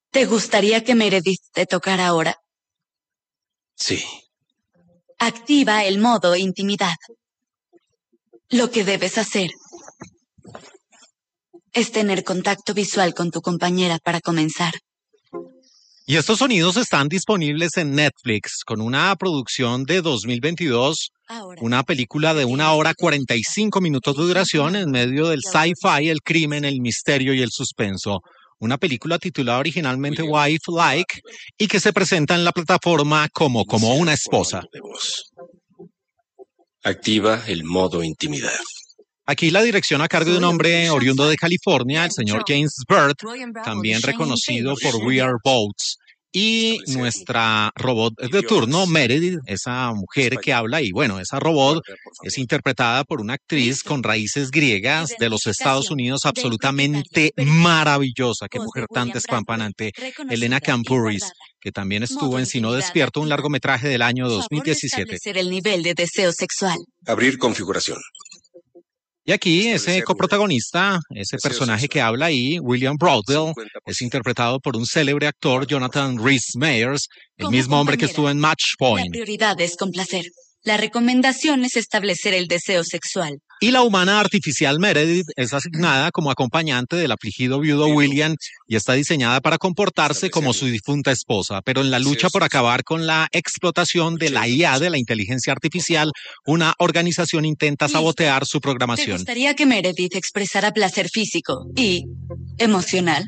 ¿Te gustaría que Meredith te tocara ahora? Sí. Activa el modo intimidad. Lo que debes hacer es tener contacto visual con tu compañera para comenzar. Y estos sonidos están disponibles en Netflix con una producción de 2022, una película de 1 hora 45 minutos de duración en medio del sci-fi, el crimen, el misterio y el suspenso. Una película titulada originalmente Wife Like y que se presenta en la plataforma como una esposa. Activa el modo intimidad. Aquí la dirección a cargo de un hombre oriundo de California, el señor James Bird, también reconocido por We Are Boats. Y nuestra robot de turno, Meredith, esa mujer que habla, y bueno, esa robot es interpretada por una actriz con raíces griegas de los Estados Unidos, absolutamente maravillosa. Qué mujer tan despampanante, Elena Campuris, que también estuvo en Si no despierto, un largometraje del año 2017. El nivel de deseo sexual. Abrir configuración. Y aquí ese coprotagonista, ese personaje que habla ahí, William Broadbell, es interpretado por un célebre actor, Jonathan Rhys-Meyers, el mismo hombre que estuvo en Match Point. La prioridad es complacer. La recomendación es establecer el deseo sexual. Y la humana artificial Meredith es asignada como acompañante del afligido viudo William y está diseñada para comportarse como su difunta esposa. Pero en la lucha por acabar con la explotación de la IA, de la inteligencia artificial, una organización intenta sabotear su programación. ¿Te gustaría que Meredith expresara placer físico y emocional?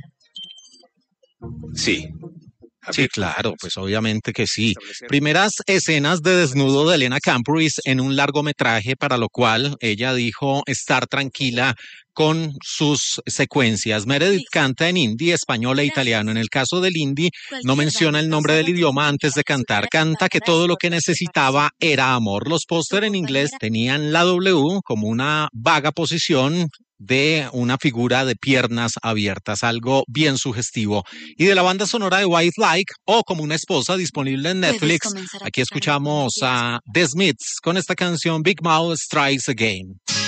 Sí. Sí, claro, pues obviamente que sí. Primeras escenas de desnudo de Elena Campuris en un largometraje, para lo cual ella dijo estar tranquila con sus secuencias. Meredith canta en hindi, español e italiano. En el caso del hindi, no menciona el nombre del idioma antes de cantar. Canta que todo lo que necesitaba era amor. Los póster en inglés tenían la W como una vaga posición de una figura de piernas abiertas, algo bien sugestivo. Y de la banda sonora de Wife Like, o Como una esposa, disponible en Netflix, aquí escuchamos a The Smiths con esta canción Big Mouth Strikes Again.